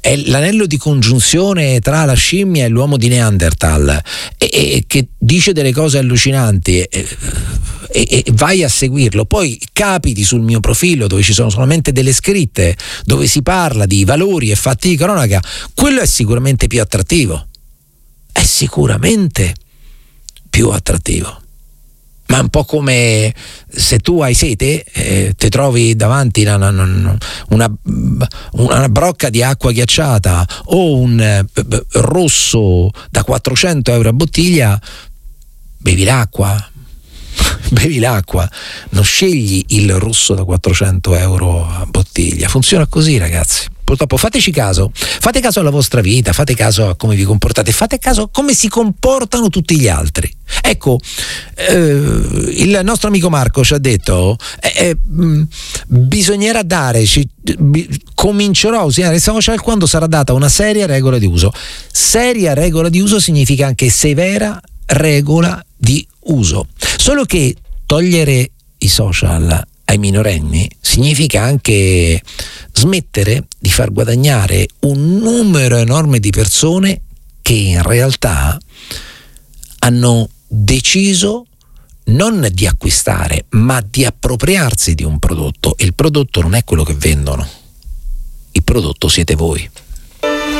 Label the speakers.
Speaker 1: è l'anello di congiunzione tra la scimmia e l'uomo di Neanderthal, e che dice delle cose allucinanti, e vai a seguirlo, poi capiti sul mio profilo dove ci sono solamente delle scritte, dove si parla di valori e fatti di cronaca, quello è sicuramente più attrattivo. È sicuramente più attrattivo. Ma è un po' come se tu hai sete, ti trovi davanti una brocca di acqua ghiacciata o un rosso da 400 euro a bottiglia, bevi l'acqua. Bevi l'acqua, non scegli il rosso da 400 euro a bottiglia. Funziona così, ragazzi. Purtroppo fateci caso, fate caso alla vostra vita, fate caso a come vi comportate, fate caso a come si comportano tutti gli altri. Ecco, il nostro amico Marco ci ha detto bisognerà dare, comincerò a usare i social quando sarà data una seria regola di uso. Seria regola di uso significa anche severa regola di uso. Solo che togliere i social ai minorenni significa anche smettere di far guadagnare un numero enorme di persone che in realtà hanno deciso non di acquistare, ma di appropriarsi di un prodotto. E il prodotto non è quello che vendono, il prodotto siete voi.